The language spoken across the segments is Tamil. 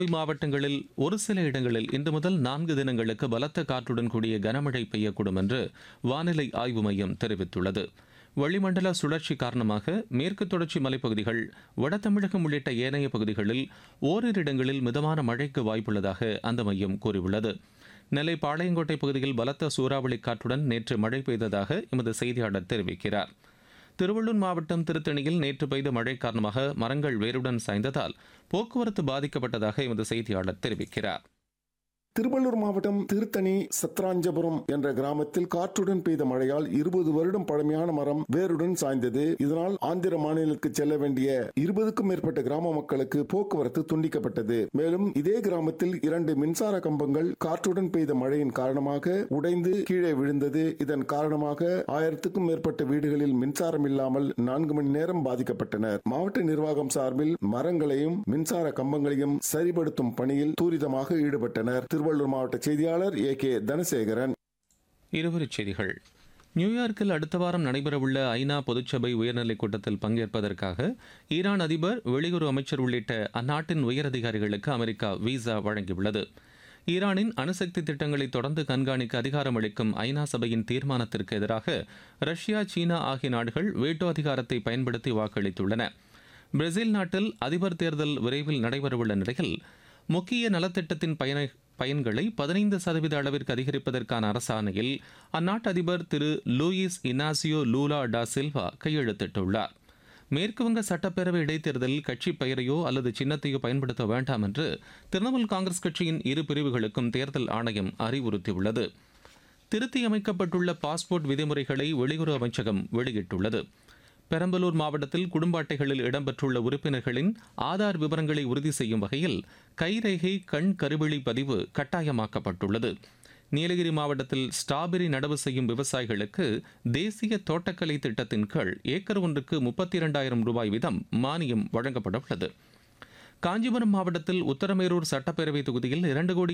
மாவட்டங்களில் ஒரு சில இடங்களில் இன்று முதல் 4 தினங்களுக்கு பலத்த காற்றுடன் கூடிய கனமழை பெய்யக்கூடும் என்று வானிலை ஆய்வு மையம் தெரிவித்துள்ளது. வளிமண்டல சுழற்சி காரணமாக மேற்கு தொடர்ச்சி மலைப்பகுதிகள், வட தமிழகம் உள்ளிட்ட ஏனைய பகுதிகளில் ஓரிரு இடங்களில் மிதமான மழைக்கு வாய்ப்புள்ளதாக அந்த மையம் கூறியுள்ளது. நெல்லை பாளையங்கோட்டை பகுதியில் பலத்த சூறாவளி காற்றுடன் நேற்று மழை பெய்ததாக எமது செய்தியாளர் தெரிவிக்கிறார். திருவள்ளூர் மாவட்டம் திருத்தணியில் நேற்று பெய்த மழை காரணமாக மரங்கள் வேருடன் சாய்ந்ததால் போக்குவரத்து பாதிக்கப்பட்டதாக எமது செய்தியாளர் தெரிவிக்கிறார். திருவள்ளூர் மாவட்டம் திருத்தணி சத்ராஞ்சபுரம் என்ற கிராமத்தில் காற்றுடன் பெய்த மழையால் 20 வருடம் பழமையான மரம் வேருடன் சாய்ந்தது. இதனால் ஆந்திர மாநிலத்திற்கு செல்ல வேண்டிய 20க்கும் மேற்பட்ட கிராம மக்களுக்கு போக்குவரத்து துண்டிக்கப்பட்டது. மேலும் இதே கிராமத்தில் 2 மின்சார கம்பங்கள் காற்றுடன் பெய்த மழையின் காரணமாக உடைந்து கீழே விழுந்தது. இதன் காரணமாக 1000க்கும் மேற்பட்ட வீடுகளில் மின்சாரம் இல்லாமல் 4 மணி நேரம் பாதிக்கப்பட்டனர். மாவட்ட நிர்வாகம் சார்பில் மரங்களையும் மின்சார கம்பங்களையும் சரிபடுத்தும் பணியில் துரிதமாக ஈடுபட்டனர். திருவள்ளூர் மாவட்ட செய்தியாளர் A.K. தனசேகரன். இருவரிச் செய்திகள். நியூயார்க்கில் அடுத்த வாரம் நடைபெறவுள்ள ஐநா பொதுச்சபை உயர்நிலைக் கூட்டத்தில் பங்கேற்பதற்காக ஈரான் அதிபர், வெளியுறவு அமைச்சர் உள்ளிட்ட அந்நாட்டின் உயரதிகாரிகளுக்கு அமெரிக்கா விசா வழங்கியுள்ளது. ஈரானின் அணுசக்தி திட்டங்களை தொடர்ந்து கண்காணிக்க அதிகாரம் அளிக்கும் ஐநா சபையின் தீர்மானத்திற்கு எதிராக ரஷ்யா, சீனா ஆகிய நாடுகள் வேட்டோ அதிகாரத்தை பயன்படுத்தி வாக்களித்துள்ளன. பிரேசில் நாட்டில் அதிபர் தேர்தல் விரைவில் நடைபெறவுள்ள நிலையில் முக்கிய நலத்திட்டத்தின் பயன்களை 15% அளவிற்கு அதிகரிப்பதற்கான அரசாணையில் அந்நாட்டு அதிபர் திரு லூயிஸ் இனாசியோ லூலா டா சில்வா கையெழுத்திட்டுள்ளார். மேற்குவங்க சட்டப்பேரவை இடைத்தேர்தலில் கட்சி பெயரையோ அல்லது சின்னத்தையோ பயன்படுத்த வேண்டாம் என்று திரிணாமுல் காங்கிரஸ் கட்சியின் இரு பிரிவுகளுக்கும் தேர்தல் ஆணையம் அறிவுறுத்தியுள்ளது. திருத்தியமைக்கப்பட்டுள்ள பாஸ்போர்ட் விதிமுறைகளை வெளியுறவு அமைச்சகம் வெளியிட்டுள்ளது. பெரம்பலூர் மாவட்டத்தில் குடும்ப அட்டைகளில் இடம்பெற்றுள்ள உறுப்பினர்களின் ஆதார் விவரங்களை உறுதி செய்யும் வகையில் கைரேகை, கண் கருவிழி பதிவு கட்டாயமாக்கப்பட்டுள்ளது. நீலகிரி மாவட்டத்தில் ஸ்ட்ராபெரி நடவு செய்யும் விவசாயிகளுக்கு தேசிய தோட்டக்கலை திட்டத்தின் கீழ் ஏக்கர் ஒன்றுக்கு 32,000 ரூபாய் வீதம் மானியம் வழங்கப்பட உள்ளது. காஞ்சிபுரம் மாவட்டத்தில் உத்தரமேரூர் சட்டப்பேரவை தொகுதியில்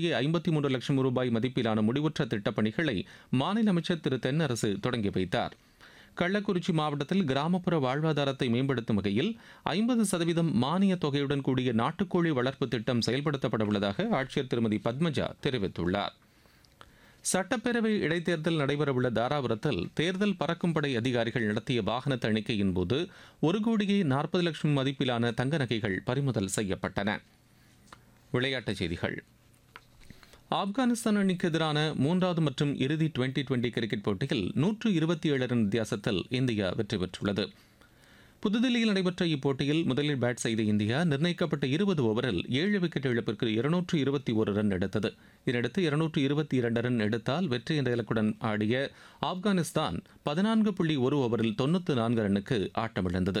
2,53 லட்சம் ரூபாய் மதிப்பிலான முடிவுற்ற திட்டப்பணிகளை மாநில அமைச்சர் திரு தென்னரசு தொடங்கி வைத்தார். கள்ளக்குறிச்சி மாவட்டத்தில் கிராமப்புற வாழ்வாதாரத்தை மேம்படுத்தும் வகையில் 50% மானிய தொகையுடன் கூடிய நாட்டுக்கோழி வளர்ப்பு திட்டம் செயல்படுத்தப்பட உள்ளதாக ஆட்சியர் திருமதி பத்மஜா தெரிவித்துள்ளார். சட்டப்பேரவை இடைத்தேர்தல் நடைபெறவுள்ள தாராபுரத்தில் தேர்தல் பறக்கும் படை அதிகாரிகள் நடத்திய வாகன தணிக்கையின் போது 1,40,00,000 மதிப்பிலான தங்க நகைகள் பறிமுதல் செய்யப்பட்டன. விளையாட்டுச் செய்திகள். ஆப்கானிஸ்தான் அணிக்கு எதிரான 3வது மற்றும் இறுதி டுவெண்டி கிரிக்கெட் போட்டியில் 127 ரன் வித்தியாசத்தில் இந்தியா வெற்றி பெற்றுள்ளது. புதுதில்லியில் நடைபெற்ற இப்போட்டியில் முதலில் பேட் செய்த இந்தியா நிர்ணயிக்கப்பட்ட 20 ஓவரில் 7 விக்கெட் இழப்பிற்கு 221 ரன் எடுத்தது. இதனையடுத்து 222 ரன் எடுத்தால் வெற்றி என்ற இலக்குடன் ஆடிய ஆப்கானிஸ்தான் 14.1 ஓவரில் 94 ரன்னுக்கு ஆட்டமிழந்தது.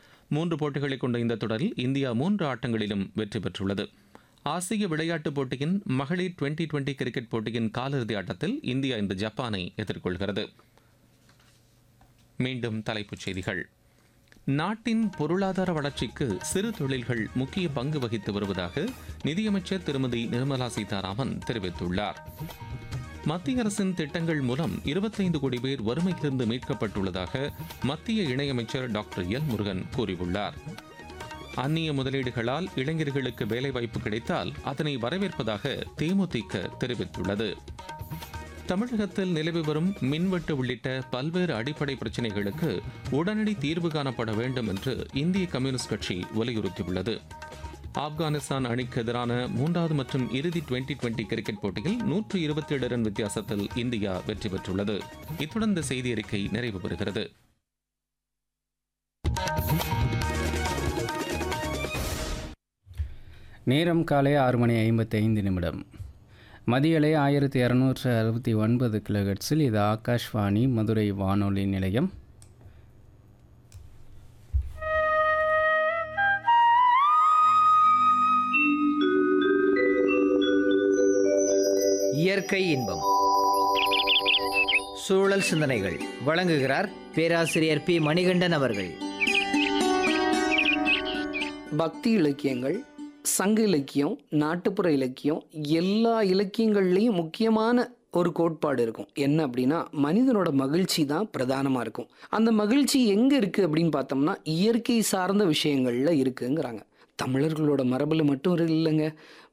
3 போட்டிகளை கொண்ட இந்த தொடரில் இந்தியா 3 ஆட்டங்களிலும் வெற்றி பெற்றுள்ளது. ஆசிய விளையாட்டுப் போட்டியின் மகளிர் டுவெண்டி கிரிக்கெட் போட்டியின் காலிறுதி ஆட்டத்தில் இந்தியா இன்று ஜப்பானை எதிர்கொள்கிறது. மீண்டும் தலைப்புச் செய்திகள். நாட்டின் பொருளாதார வளர்ச்சிக்கு சிறு தொழில்கள் முக்கிய பங்கு வகித்து வருவதாக நிதியமைச்சர் திருமதி நிர்மலா சீதாராமன் தெரிவித்துள்ளார். மத்திய அரசின் திட்டங்கள் மூலம் 25 கோடி பேர் வறுமையிலிருந்து மீட்கப்பட்டுள்ளதாக மத்திய இணையமைச்சர் டாக்டர் எல் முருகன் கூறியுள்ளார். அந்நிய முதலீடுகளால் இளைஞர்களுக்கு வேலைவாய்ப்பு கிடைத்தால் அதனை வரவேற்பதாக தேமுதிக தெரிவித்துள்ளது. தமிழகத்தில் நிலவி வரும் மின்வெட்டு உள்ளிட்ட பல்வேறு அடிப்படை பிரச்சினைகளுக்கு உடனடி தீர்வு காணப்பட வேண்டும் என்று இந்திய கம்யூனிஸ்ட் கட்சி வலியுறுத்தியுள்ளது. ஆப்கானிஸ்தான் அணிக்கு எதிரான 3வது மற்றும் இறுதி டுவெண்டி கிரிக்கெட் போட்டியில் 127 ரன் வித்தியாசத்தில் இந்தியா வெற்றி பெற்றுள்ளது. இத்துடன் இந்த செய்தி அறிக்கை நிறைவு பெறுகிறது. நேரம் காலை 6:55. மதியலை 1269 கிலோஹெர்ட்ஸில் இது ஆகாஷ்வாணி மதுரை வானொலி நிலையம். இயற்கை இன்பம், சூழல் சிந்தனைகள் வழங்குகிறார் பேராசிரியர் பி. மணிகண்டன் அவர்கள். பக்தி இலக்கியங்கள், சங்க இலக்கியம், நாட்டுப்புற இலக்கியம், எல்லா இலக்கியங்கள்லேயும் முக்கியமான ஒரு கோட்பாடு இருக்கும். என்ன அப்படின்னா, மனிதனோட மகிழ்ச்சி தான் பிரதானமாக இருக்கும். அந்த மகிழ்ச்சி எங்கே இருக்குது அப்படின்னு பார்த்தோம்னா இயற்கை சார்ந்த விஷயங்களில் இருக்குங்கிறாங்க. தமிழர்களோட மரபில் மட்டும் இல்லைங்க,